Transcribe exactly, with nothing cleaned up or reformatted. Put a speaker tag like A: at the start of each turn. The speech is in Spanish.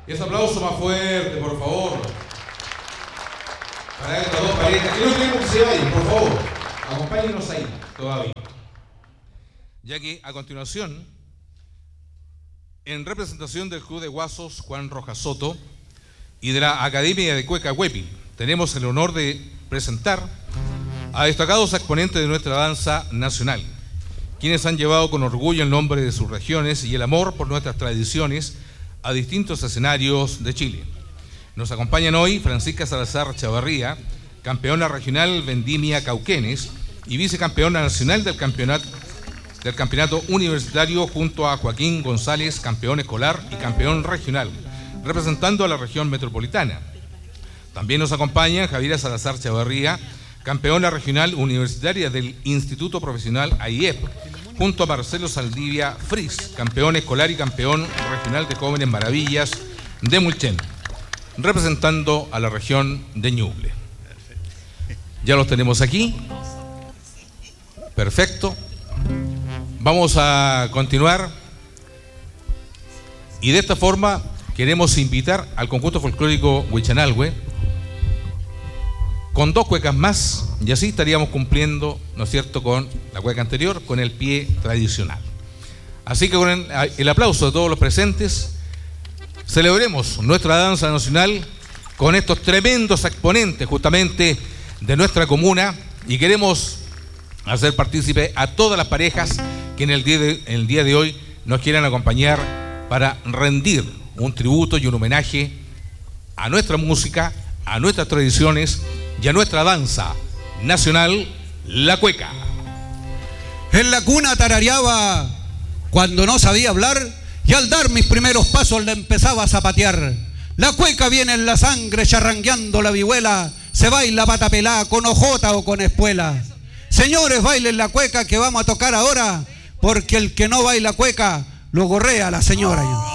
A: Ese aplauso más fuerte, por favor. Para estas dos parejas. Que no queremos que se vayan, por favor. Acompáñenos ahí, todavía. Ya que a continuación, en representación del Club de Guasos Juan Rojas Soto y de la Academia de Cueca Huepi, tenemos el honor de presentar a destacados exponentes de nuestra danza nacional, quienes han llevado con orgullo el nombre de sus regiones y el amor por nuestras tradiciones a distintos escenarios de Chile. Nos acompañan hoy Francisca Salazar Chavarría, campeona regional Vendimia Cauquenes y vicecampeona nacional del campeonato, del campeonato universitario, junto a Joaquín González, campeón escolar y campeón regional, representando a la región metropolitana. También nos acompaña Javiera Salazar Chavarría, campeona regional universitaria del Instituto Profesional A I E P, junto a Marcelo Saldivia Fris, campeón escolar y campeón regional de Jóvenes Maravillas de Mulchen, representando a la región de Ñuble. Ya los tenemos aquí. Perfecto. Vamos a continuar. Y de esta forma queremos invitar al conjunto folclórico Huichanalhue con dos cuecas más, y así estaríamos cumpliendo, ¿no es cierto?, con la cueca anterior, con el pie tradicional. Así que con el, el aplauso de todos los presentes, celebremos nuestra danza nacional con estos tremendos exponentes justamente de nuestra comuna, y queremos hacer partícipe a todas las parejas que en el día de, en el día de hoy nos quieran acompañar para rendir un tributo y un homenaje a nuestra música, a nuestras tradiciones y a nuestra danza nacional, la cueca.
B: En la cuna tarareaba cuando no sabía hablar, y al dar mis primeros pasos la empezaba a zapatear. La cueca viene en la sangre, charrangueando la vihuela, se baila pata pelá con ojota o con espuela. Señores, bailen la cueca que vamos a tocar ahora, porque el que no baila cueca lo gorrea a la señora.